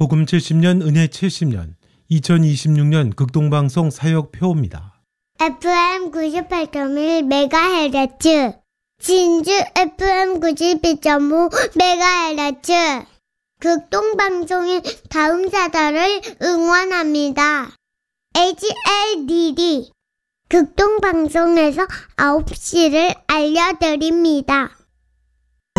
복음 70년 은혜 70년 2026년 극동방송 사역표입니다. FM 98.1MHz 진주 FM 92.5MHz 극동방송의 다음 사달을 응원합니다. HLDD 극동방송에서 9시를 알려드립니다.